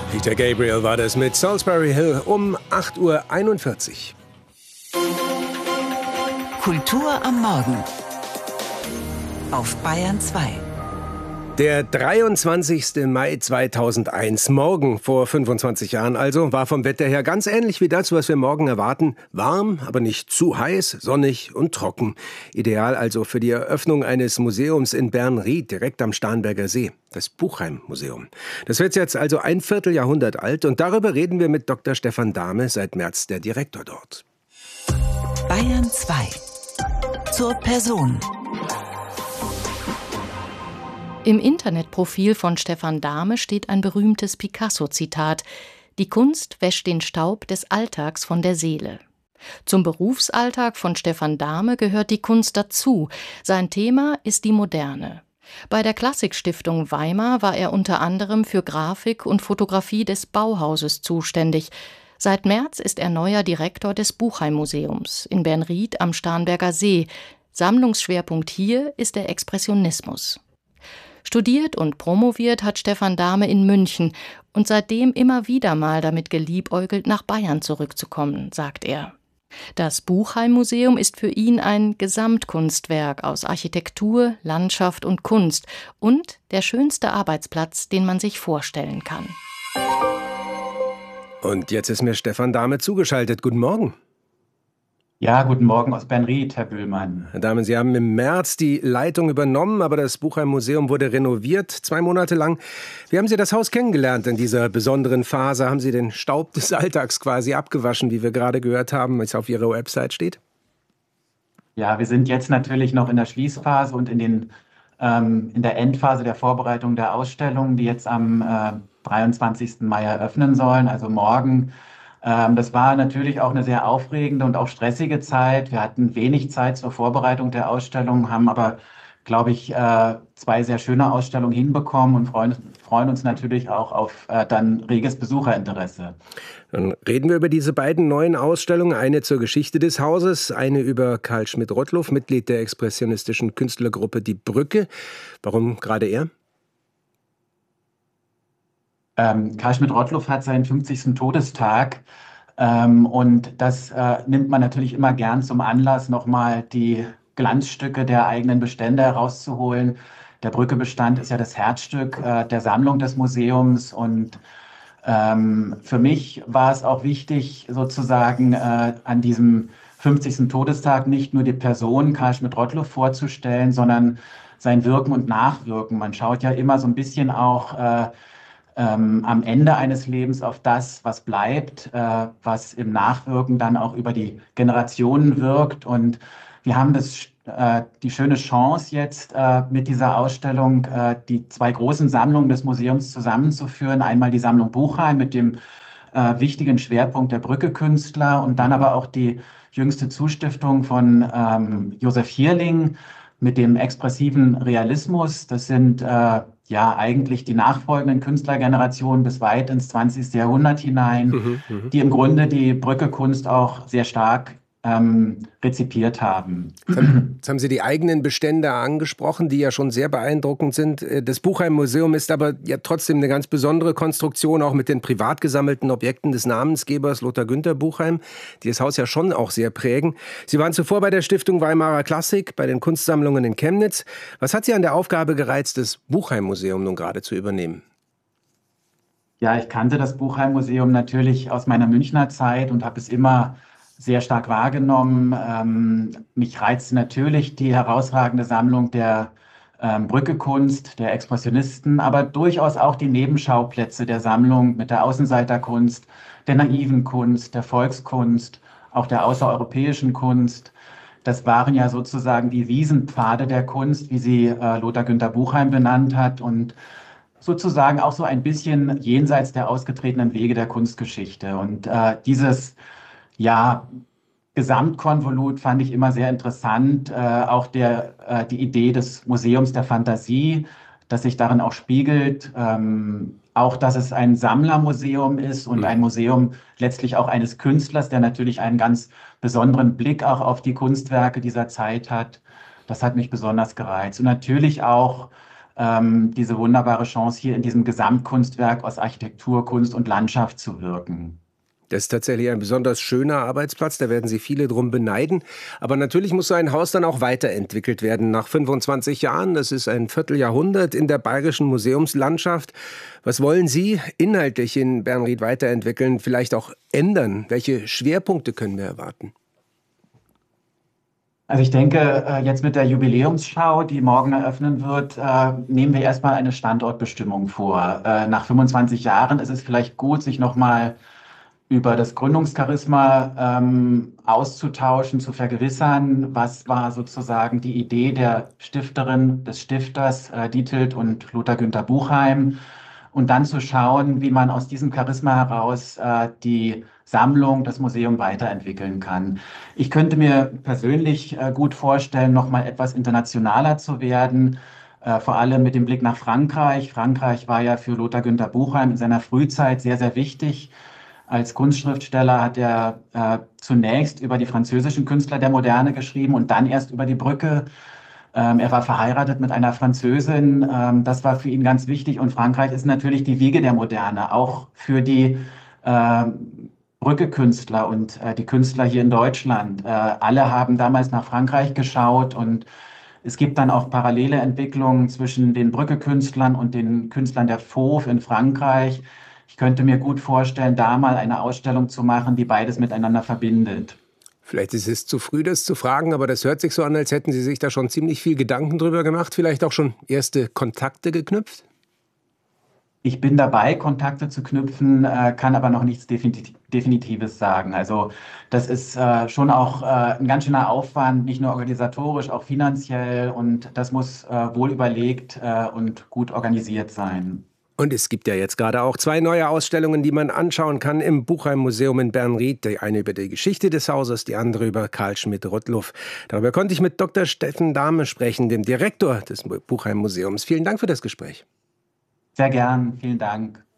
Peter Gabriel war das mit Salisbury Hill um 8:41 Uhr. Kultur am Morgen auf Bayern 2. Der 23. Mai 2001, morgen vor 25 Jahren also, war vom Wetter her ganz ähnlich wie das, was wir morgen erwarten. Warm, aber nicht zu heiß, sonnig und trocken. Ideal also für die Eröffnung eines Museums in Bernried, direkt am Starnberger See, das Buchheim-Museum. Das wird jetzt also ein Vierteljahrhundert alt und darüber reden wir mit Dr. Stefan Dahme, seit März der Direktor dort. Bayern 2. Zur Person. Im Internetprofil von Stefan Dahme steht ein berühmtes Picasso-Zitat: Die Kunst wäscht den Staub des Alltags von der Seele. Zum Berufsalltag von Stefan Dahme gehört die Kunst dazu. Sein Thema ist die Moderne. Bei der Klassikstiftung Weimar war er unter anderem für Grafik und Fotografie des Bauhauses zuständig. Seit März ist er neuer Direktor des Buchheim-Museums in Bernried am Starnberger See. Sammlungsschwerpunkt hier ist der Expressionismus. Studiert und promoviert hat Stefan Dahme in München und seitdem immer wieder mal damit geliebäugelt, nach Bayern zurückzukommen, sagt er. Das Buchheim-Museum ist für ihn ein Gesamtkunstwerk aus Architektur, Landschaft und Kunst und der schönste Arbeitsplatz, den man sich vorstellen kann. Und jetzt ist mir Stefan Dahme zugeschaltet. Guten Morgen. Ja, guten Morgen aus Bernried, Herr Böhlmann. Herr Dahme, Sie haben im März die Leitung übernommen, aber das Buchheim-Museum wurde renoviert, 2 Monate lang. Wie haben Sie das Haus kennengelernt in dieser besonderen Phase? Haben Sie den Staub des Alltags quasi abgewaschen, wie wir gerade gehört haben, was auf Ihrer Website steht? Ja, wir sind jetzt natürlich noch in der Schließphase und in der Endphase der Vorbereitung der Ausstellung, die jetzt am 23. Mai eröffnen sollen, also morgen. Das war natürlich auch eine sehr aufregende und auch stressige Zeit. Wir hatten wenig Zeit zur Vorbereitung der Ausstellung, haben aber, glaube ich, 2 sehr schöne Ausstellungen hinbekommen und freuen uns natürlich auch auf dann reges Besucherinteresse. Dann reden wir über diese beiden neuen Ausstellungen. Eine zur Geschichte des Hauses, eine über Karl Schmidt-Rottluff, Mitglied der expressionistischen Künstlergruppe Die Brücke. Warum gerade er? Karl Schmidt-Rottluff hat seinen 50. Todestag und das nimmt man natürlich immer gern zum Anlass, nochmal die Glanzstücke der eigenen Bestände herauszuholen. Der Brücke-Bestand ist ja das Herzstück der Sammlung des Museums und für mich war es auch wichtig, sozusagen an diesem 50. Todestag nicht nur die Person Karl Schmidt-Rottluff vorzustellen, sondern sein Wirken und Nachwirken. Man schaut ja immer so ein bisschen auch am Ende eines Lebens auf das, was bleibt, was im Nachwirken dann auch über die Generationen wirkt. Und wir haben die schöne Chance jetzt mit dieser Ausstellung die 2 großen Sammlungen des Museums zusammenzuführen. Einmal die Sammlung Buchheim mit dem wichtigen Schwerpunkt der Brücke-Künstler und dann aber auch die jüngste Zustiftung von Josef Hierling mit dem expressiven Realismus. Das sind ja eigentlich die nachfolgenden Künstlergenerationen bis weit ins 20. Jahrhundert hinein, die im Grunde die Brücke-Kunst auch sehr stark rezipiert haben. Jetzt haben Sie die eigenen Bestände angesprochen, die ja schon sehr beeindruckend sind. Das Buchheim-Museum ist aber ja trotzdem eine ganz besondere Konstruktion, auch mit den privat gesammelten Objekten des Namensgebers Lothar Günther Buchheim, die das Haus ja schon auch sehr prägen. Sie waren zuvor bei der Stiftung Weimarer Klassik, bei den Kunstsammlungen in Chemnitz. Was hat Sie an der Aufgabe gereizt, das Buchheim-Museum nun gerade zu übernehmen? Ja, ich kannte das Buchheim-Museum natürlich aus meiner Münchner Zeit und habe es immer sehr stark wahrgenommen. Mich reizt natürlich die herausragende Sammlung der Brücke-Kunst, der Expressionisten, aber durchaus auch die Nebenschauplätze der Sammlung mit der Außenseiterkunst, der naiven Kunst, der Volkskunst, auch der außereuropäischen Kunst. Das waren ja sozusagen die Wiesenpfade der Kunst, wie sie Lothar Günther Buchheim benannt hat und sozusagen auch so ein bisschen jenseits der ausgetretenen Wege der Kunstgeschichte. Und dieses Gesamtkonvolut fand ich immer sehr interessant. Auch die Idee des Museums der Fantasie, das sich darin auch spiegelt. Auch, dass es ein Sammlermuseum ist und ein Museum letztlich auch eines Künstlers, der natürlich einen ganz besonderen Blick auch auf die Kunstwerke dieser Zeit hat. Das hat mich besonders gereizt. Und natürlich auch diese wunderbare Chance, hier in diesem Gesamtkunstwerk aus Architektur, Kunst und Landschaft zu wirken. Das ist tatsächlich ein besonders schöner Arbeitsplatz, da werden Sie viele drum beneiden. Aber natürlich muss so ein Haus dann auch weiterentwickelt werden. Nach 25 Jahren, das ist ein Vierteljahrhundert in der bayerischen Museumslandschaft. Was wollen Sie inhaltlich in Bernried weiterentwickeln, vielleicht auch ändern? Welche Schwerpunkte können wir erwarten? Also ich denke, jetzt mit der Jubiläumsschau, die morgen eröffnen wird, nehmen wir erstmal eine Standortbestimmung vor. Nach 25 Jahren ist es vielleicht gut, sich nochmal über das Gründungscharisma auszutauschen, zu vergewissern, was war sozusagen die Idee der Stifterin, des Stifters, Diethild und Lothar Günther Buchheim, und dann zu schauen, wie man aus diesem Charisma heraus die Sammlung, das Museum weiterentwickeln kann. Ich könnte mir persönlich gut vorstellen, noch mal etwas internationaler zu werden, vor allem mit dem Blick nach Frankreich. Frankreich war ja für Lothar Günther Buchheim in seiner Frühzeit sehr, sehr wichtig. Als Kunstschriftsteller hat er zunächst über die französischen Künstler der Moderne geschrieben und dann erst über die Brücke. Er war verheiratet mit einer Französin. Das war für ihn ganz wichtig. Und Frankreich ist natürlich die Wiege der Moderne, auch für die Brücke-Künstler und die Künstler hier in Deutschland. Alle haben damals nach Frankreich geschaut, und es gibt dann auch parallele Entwicklungen zwischen den Brücke-Künstlern und den Künstlern der Fauve in Frankreich. Ich könnte mir gut vorstellen, da mal eine Ausstellung zu machen, die beides miteinander verbindet. Vielleicht ist es zu früh, das zu fragen, aber das hört sich so an, als hätten Sie sich da schon ziemlich viel Gedanken drüber gemacht, vielleicht auch schon erste Kontakte geknüpft? Ich bin dabei, Kontakte zu knüpfen, kann aber noch nichts Definitives sagen. Also das ist schon auch ein ganz schöner Aufwand, nicht nur organisatorisch, auch finanziell, und das muss wohl überlegt und gut organisiert sein. Und es gibt ja jetzt gerade auch 2 neue Ausstellungen, die man anschauen kann im Buchheim-Museum in Bernried. Die eine über die Geschichte des Hauses, die andere über Karl Schmidt-Rottluff. Darüber konnte ich mit Dr. Steffen Dahme sprechen, dem Direktor des Buchheim-Museums. Vielen Dank für das Gespräch. Sehr gern, vielen Dank.